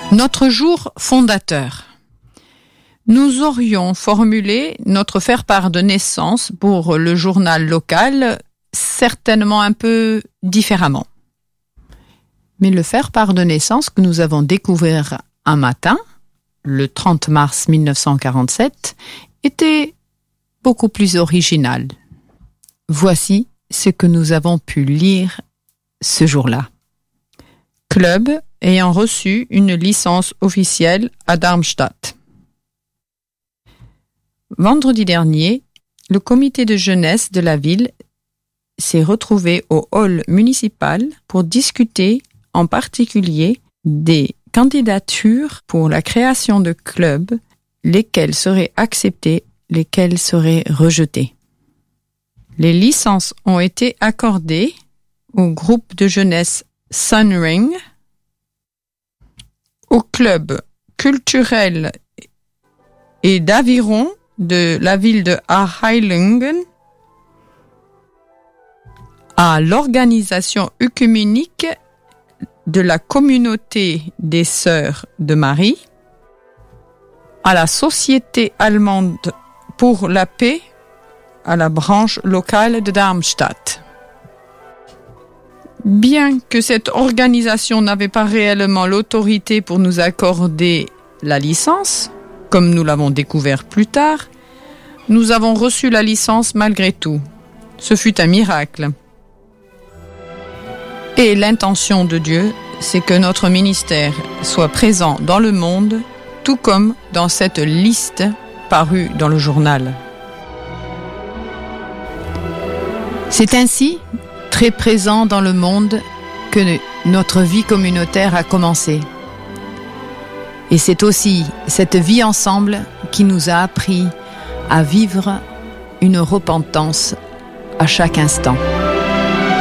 Notre jour fondateur. Nous aurions formulé notre faire-part de naissance pour le journal local certainement un peu différemment. Mais le faire-part de naissance que nous avons découvert un matin, le 30 mars 1947, était beaucoup plus original. Voici ce que nous avons pu lire ce jour-là. Club ayant reçu une licence officielle à Darmstadt. Vendredi dernier, le comité de jeunesse de la ville s'est retrouvé au hall municipal pour discuter en particulier des candidatures pour la création de clubs, lesquelles seraient acceptées, lesquelles seraient rejetées. Les licences ont été accordées au groupe de jeunesse Sunring, au club culturel et d'aviron de la ville de Heilingen, à l'organisation œcuménique de la communauté des Sœurs de Marie, à la Société allemande pour la paix, à la branche locale de Darmstadt. Bien que cette organisation n'avait pas réellement l'autorité pour nous accorder la licence, comme nous l'avons découvert plus tard, nous avons reçu la licence malgré tout. Ce fut un miracle. Et l'intention de Dieu, c'est que notre ministère soit présent dans le monde, tout comme dans cette liste parue dans le journal. C'est ainsi, très présent dans le monde, que notre vie communautaire a commencé. Et c'est aussi cette vie ensemble qui nous a appris à vivre une repentance à chaque instant.